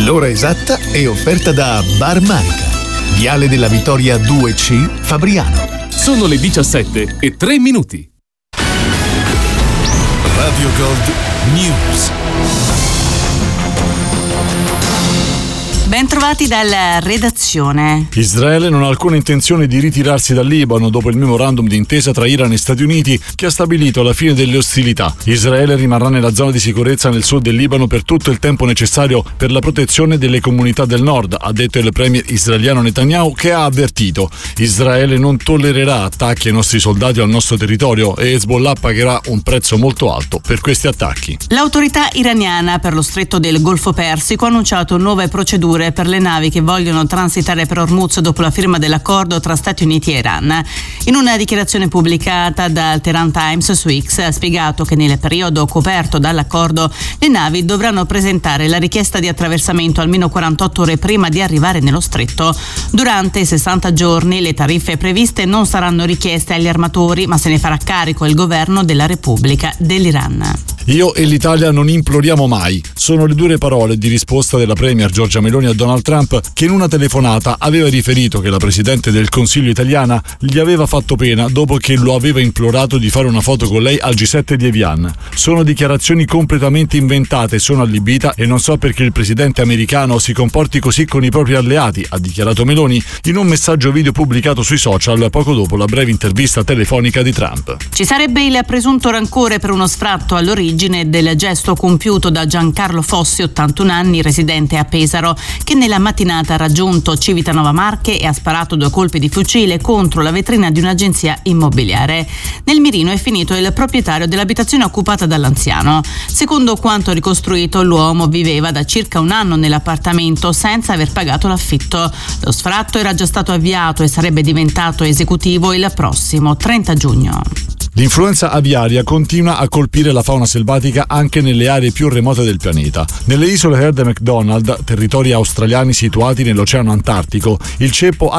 L'ora esatta è offerta da Bar Manica, Viale della Vittoria 2C, Fabriano. Sono le 17:03. Radio Gold News. Ben trovati dalla redazione. Israele non ha alcuna intenzione di ritirarsi dal Libano dopo il memorandum di intesa tra Iran e Stati Uniti che ha stabilito la fine delle ostilità. Israele rimarrà nella zona di sicurezza nel sud del Libano per tutto il tempo necessario per la protezione delle comunità del nord, ha detto il premier israeliano Netanyahu, che ha avvertito: Israele non tollererà attacchi ai nostri soldati o al nostro territorio e Hezbollah pagherà un prezzo molto alto per questi attacchi. L'autorità iraniana per lo stretto del Golfo Persico ha annunciato nuove procedure per le navi che vogliono transitare per Hormuz dopo la firma dell'accordo tra Stati Uniti e Iran. In una dichiarazione pubblicata dal Tehran Times su X ha spiegato che nel periodo coperto dall'accordo le navi dovranno presentare la richiesta di attraversamento almeno 48 ore prima di arrivare nello stretto. Durante i 60 giorni le tariffe previste non saranno richieste agli armatori, ma se ne farà carico il governo della Repubblica dell'Iran. Io e l'Italia non imploriamo mai. Sono le dure parole di risposta della premier Giorgia Meloni a Donald Trump, che in una telefonata aveva riferito che la presidente del Consiglio italiana gli aveva fatto pena dopo che lo aveva implorato di fare una foto con lei al G7 di Evian. Sono dichiarazioni completamente inventate, sono allibita e non so perché il presidente americano si comporti così con i propri alleati, ha dichiarato Meloni in un messaggio video pubblicato sui social poco dopo la breve intervista telefonica di Trump. Ci sarebbe il presunto rancore per uno sfratto all'origine del gesto compiuto da Giancarlo Fossi, 81 anni, residente a Pesaro, che nella mattinata ha raggiunto Civitanova Marche e ha sparato 2 colpi di fucile contro la vetrina di un'agenzia immobiliare. Nel mirino è finito il proprietario dell'abitazione occupata dall'anziano. Secondo quanto ricostruito, l'uomo viveva da circa un anno nell'appartamento senza aver pagato l'affitto. Lo sfratto era già stato avviato e sarebbe diventato esecutivo il prossimo 30 giugno. L'influenza aviaria continua a colpire la fauna selvatica anche nelle aree più remote del pianeta. Nelle isole Heard e McDonald, territori australiani situati nell'Oceano Antartico, il ceppo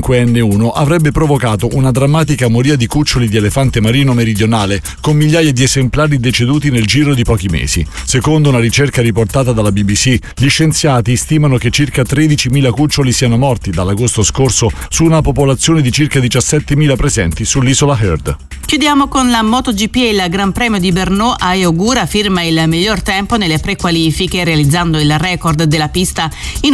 H5N1 avrebbe provocato una drammatica moria di cuccioli di elefante marino meridionale, con migliaia di esemplari deceduti nel giro di pochi mesi. Secondo una ricerca riportata dalla BBC, gli scienziati stimano che circa 13.000 cuccioli siano morti dall'agosto scorso su una popolazione di circa 17.000 presenti sull'isola Heard. Chiudiamo con la MotoGP e il Gran Premio di Brno. Ai Ogura firma il miglior tempo nelle prequalifiche, realizzando il record della pista in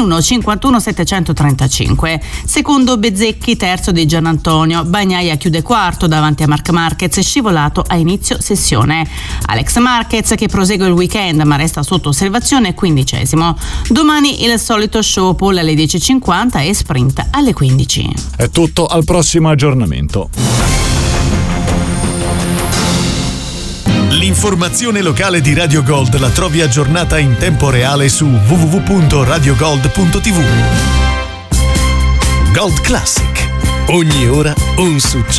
1:51.735. Secondo Bezzecchi, terzo di Gianantonio. Bagnaia chiude quarto davanti a Marc Marquez, scivolato a inizio sessione. Alex Marquez, che prosegue il weekend ma resta sotto osservazione, 15°. Domani il solito show, pole alle 10:50 e sprint alle 15. È tutto, al prossimo aggiornamento. L'informazione locale di Radio Gold la trovi aggiornata in tempo reale su www.radiogold.tv. Gold Classic. Ogni ora un successo.